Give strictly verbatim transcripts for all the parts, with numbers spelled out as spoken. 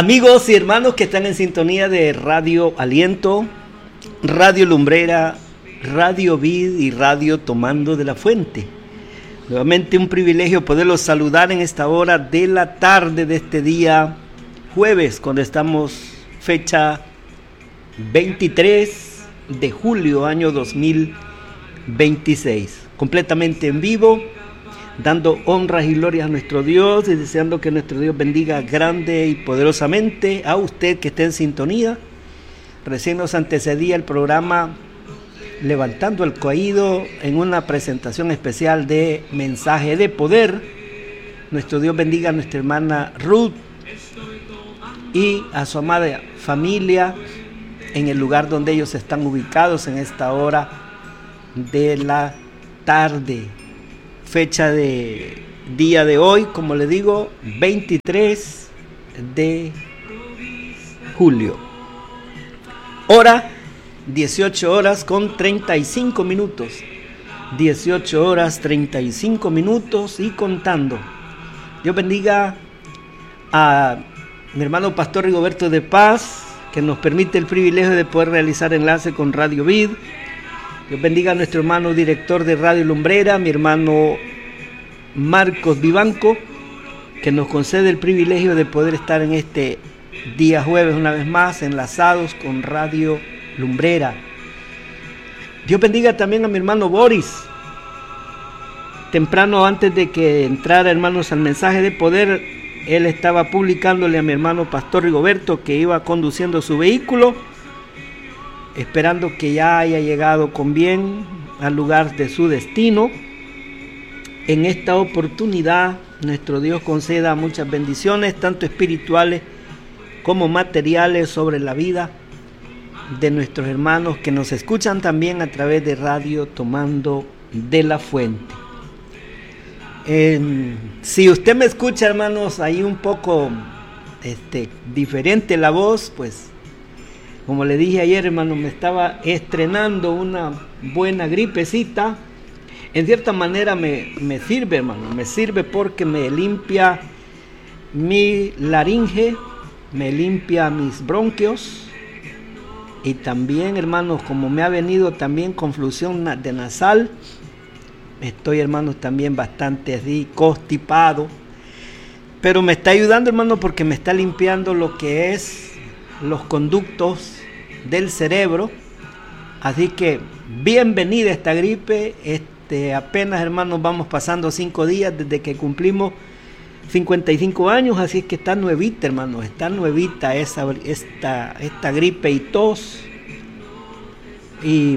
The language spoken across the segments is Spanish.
Amigos y hermanos que están en sintonía de Radio Aliento, Radio Lumbrera, Radio Vid y Radio Tomando de la Fuente. Nuevamente un privilegio poderlos saludar en esta hora de la tarde de este día jueves, cuando estamos fecha veintitrés de julio año dos mil veintiséis. Completamente en vivo, dando honras y glorias a nuestro Dios y deseando que nuestro Dios bendiga grande y poderosamente a usted que esté en sintonía. Recién nos antecedía el programa Levantando el Caído en una presentación especial de Mensaje de Poder. Nuestro Dios bendiga a nuestra hermana Ruth y a su amada familia en el lugar donde ellos están ubicados en esta hora de la tarde. Fecha de día de hoy, como le digo, veintitrés de julio. Hora, dieciocho horas con treinta y cinco minutos. dieciocho horas, treinta y cinco minutos y contando. Dios bendiga a mi hermano Pastor Rigoberto de Paz, que nos permite el privilegio de poder realizar enlace con Radio Vid. Dios bendiga a nuestro hermano director de Radio Lumbrera, mi hermano Marcos Vivanco, que nos concede el privilegio de poder estar en este día jueves una vez más enlazados con Radio Lumbrera. Dios bendiga también a mi hermano Boris. Temprano, antes de que entrara, hermanos, al mensaje de poder, él estaba publicándole a mi hermano Pastor Rigoberto que iba conduciendo su vehículo, esperando que ya haya llegado con bien al lugar de su destino. En esta oportunidad, nuestro Dios conceda muchas bendiciones, tanto espirituales como materiales, sobre la vida de nuestros hermanos que nos escuchan también a través de Radio Tomando de la Fuente. Eh, si usted me escucha, hermanos, ahí un poco este, diferente la voz, pues como le dije ayer, hermano, me estaba estrenando una buena gripecita. En cierta manera me, me sirve, hermano, me sirve porque me limpia mi laringe, me limpia mis bronquios. Y también, hermanos, como me ha venido también confusión de nasal, estoy, hermanos, también bastante así constipado. Pero me está ayudando, hermano, porque me está limpiando lo que es los conductos del cerebro. Así que bienvenida esta gripe. Este, apenas, hermanos, vamos pasando cinco días desde que cumplimos cincuenta y cinco años, así es que está nuevita, hermanos, está nuevita esa, esta, esta gripe y tos. Y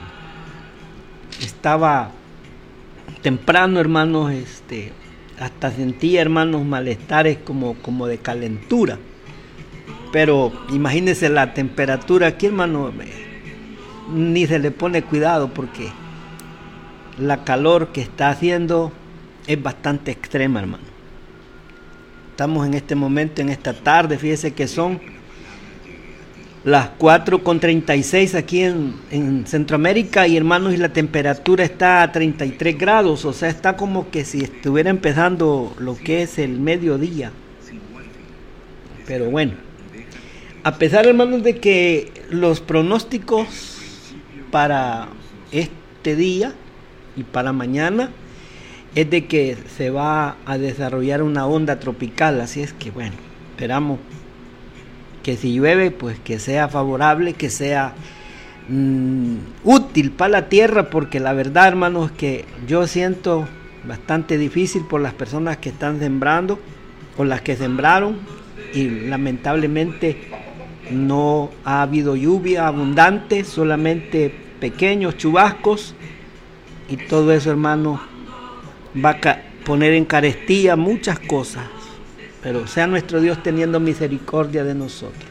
estaba temprano, hermanos, este, hasta sentía, hermanos, malestares como, como de calentura. Pero imagínense la temperatura aquí, hermano, ni se le pone cuidado porque la calor que está haciendo es bastante extrema, hermano. Estamos en este momento, en esta tarde, fíjese que son las cuatro con treinta y seis aquí en, en Centroamérica y, hermanos, y la temperatura está a treinta y tres grados, o sea, está como que si estuviera empezando lo que es el mediodía. Pero bueno, a pesar, hermanos, de que los pronósticos para este día y para mañana es de que se va a desarrollar una onda tropical, así es que bueno, esperamos que si llueve, pues que sea favorable, que sea mmm, útil para la tierra, porque la verdad, hermanos, que yo siento bastante difícil por las personas que están sembrando o las que sembraron, y lamentablemente no ha habido lluvia abundante, solamente pequeños chubascos, y todo eso, hermanos, va a poner en carestía muchas cosas, pero sea nuestro Dios teniendo misericordia de nosotros.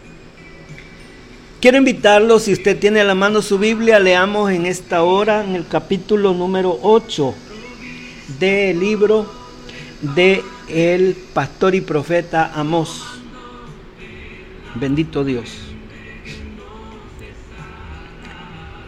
Quiero invitarlo, si usted tiene a la mano su Biblia, leamos en esta hora en el capítulo número ocho del libro de el pastor y profeta Amós. Bendito Dios.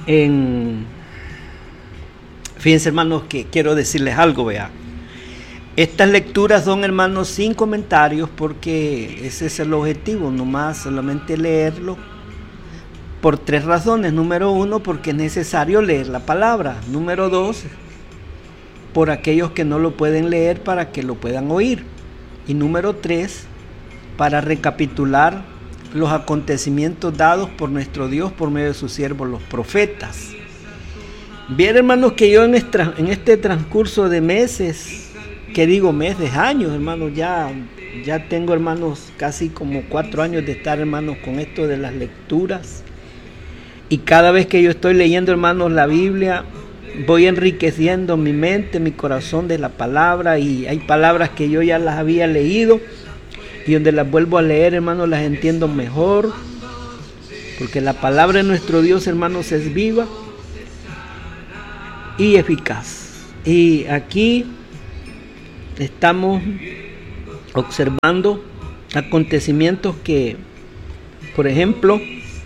En Fíjense, hermanos, que quiero decirles algo, vea. Estas lecturas son, hermanos, sin comentarios, porque ese es el objetivo, nomás solamente leerlo, por tres razones. Número uno, porque es necesario leer la palabra. Número dos, por aquellos que no lo pueden leer, para que lo puedan oír. Y número tres, para recapitular los acontecimientos dados por nuestro Dios por medio de sus siervos, los profetas. Bien, hermanos, que yo en este, en este transcurso de meses, que digo meses, años, hermanos, ya, ya tengo, hermanos, casi como cuatro años de estar, hermanos, con esto de las lecturas. Y cada vez que yo estoy leyendo, hermanos, la Biblia, voy enriqueciendo mi mente, mi corazón de la palabra, y hay palabras que yo ya las había leído y donde las vuelvo a leer, hermanos, las entiendo mejor, porque la palabra de nuestro Dios, hermanos, es viva y eficaz. Y aquí estamos observando acontecimientos que, por ejemplo,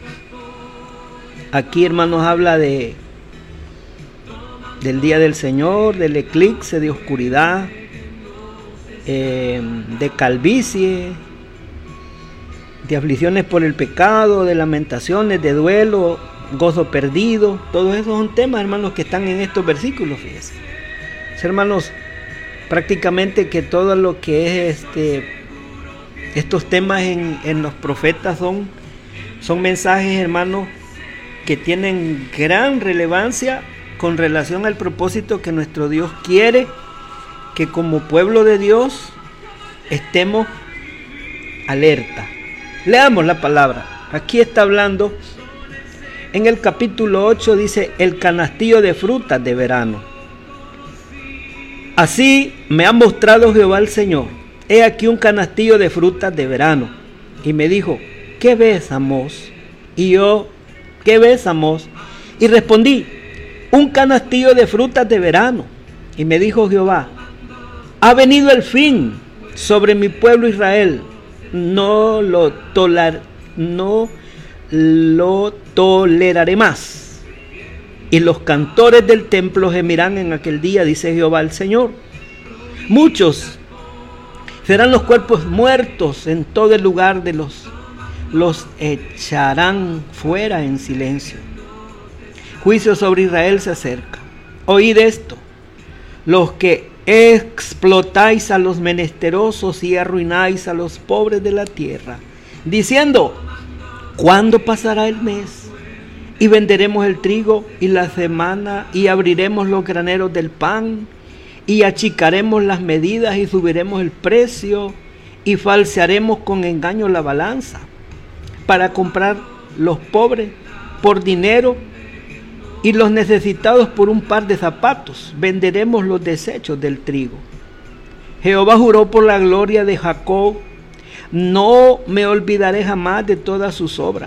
aquí, hermanos, habla de del día del Señor, del eclipse de oscuridad, eh, de calvicie, de aflicciones por el pecado, de lamentaciones, de duelo, gozo perdido. Todos esos son temas, hermanos, que están en estos versículos, fíjense. Hermanos, prácticamente que todo lo que es este estos temas en, en los profetas son, son mensajes, hermanos, que tienen gran relevancia con relación al propósito que nuestro Dios quiere que como pueblo de Dios estemos alerta. Leamos la palabra. Aquí está hablando en el capítulo ocho, dice: el canastillo de frutas de verano. Así me ha mostrado Jehová el Señor. He aquí un canastillo de frutas de verano. Y me dijo: ¿qué ves, Amós? Y yo: ¿qué ves, Amós? Y respondí: un canastillo de frutas de verano. Y me dijo Jehová: ha venido el fin sobre mi pueblo Israel. No lo toler, no lo toleraré más. Y los cantores del templo gemirán en aquel día, dice Jehová el Señor. Muchos serán los cuerpos muertos en todo el lugar de los, los echarán fuera en silencio. Juicio sobre Israel se acerca. Oíd esto, los que explotáis a los menesterosos y arruináis a los pobres de la tierra, diciendo: ¿cuándo pasará el mes? Y venderemos el trigo y la semana, y abriremos los graneros del pan, y achicaremos las medidas y subiremos el precio, y falsearemos con engaño la balanza, para comprar los pobres por dinero y los necesitados por un par de zapatos. Venderemos los desechos del trigo. Jehová juró por la gloria de Jacob: no me olvidaré jamás de todas sus obras.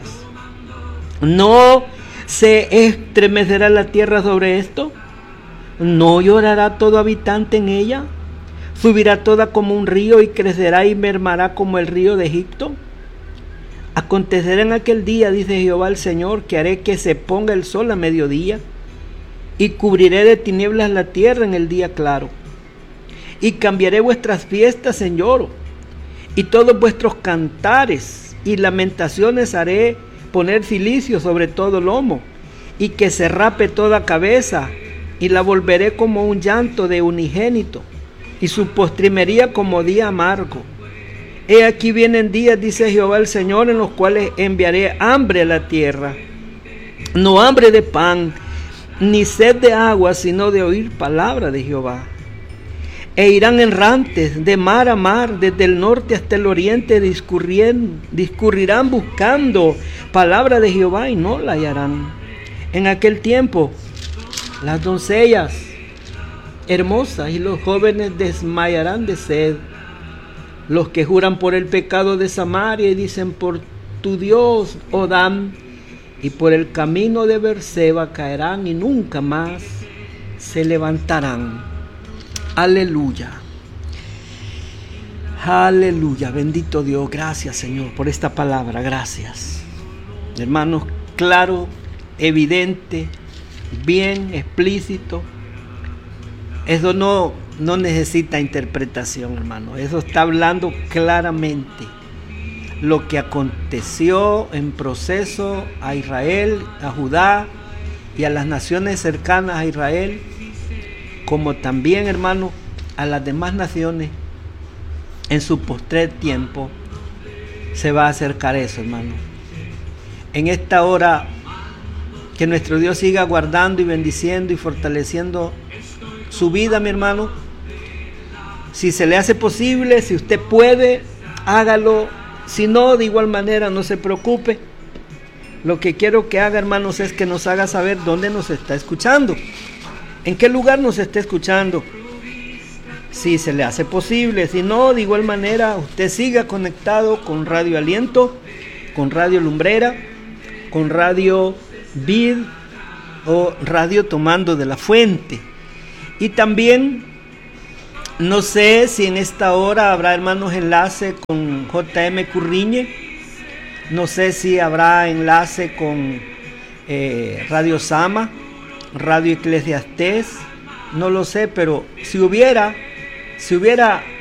No se estremecerá la tierra sobre esto. No llorará todo habitante en ella. Subirá toda como un río y crecerá y mermará como el río de Egipto. Acontecerá en aquel día, dice Jehová el Señor, que haré que se ponga el sol a mediodía y cubriré de tinieblas la tierra en el día claro. Y cambiaré vuestras fiestas en lloro y todos vuestros cantares y lamentaciones haré poner cilicio sobre todo lomo, y que se rape toda cabeza, y la volveré como un llanto de unigénito, y su postrimería como día amargo. He aquí vienen días, dice Jehová el Señor, en los cuales enviaré hambre a la tierra, no hambre de pan, ni sed de agua, sino de oír palabra de Jehová. E irán errantes de mar a mar, desde el norte hasta el oriente, discurrirán buscando palabra de Jehová y no la hallarán. En aquel tiempo, las doncellas hermosas y los jóvenes desmayarán de sed. Los que juran por el pecado de Samaria y dicen: por tu Dios, Odam, y por el camino de Berseba caerán y nunca más se levantarán. Aleluya. Aleluya. Bendito Dios. Gracias, Señor, por esta palabra. Gracias. Hermanos, claro, evidente, bien explícito. Eso no, no necesita interpretación, hermano. Eso está hablando claramente lo que aconteció en proceso a Israel, a Judá y a las naciones cercanas a Israel, como también, hermano, a las demás naciones. En su postrer tiempo se va a acercar eso, hermano. En esta hora, que nuestro Dios siga guardando y bendiciendo y fortaleciendo su vida, mi hermano. Si se le hace posible, si usted puede, hágalo. Si no, de igual manera, no se preocupe. Lo que quiero que haga, hermanos, es que nos haga saber dónde nos está escuchando, en qué lugar nos está escuchando. Si se le hace posible, si no, de igual manera, usted siga conectado con Radio Aliento, con Radio Lumbrera, con Radio Vid o Radio Tomando de la Fuente. Y también, no sé si en esta hora habrá, hermanos, enlace con J M Curriñe. No sé si habrá enlace con eh, Radio Sama, Radio Eclesiastés. No lo sé, pero si hubiera, si hubiera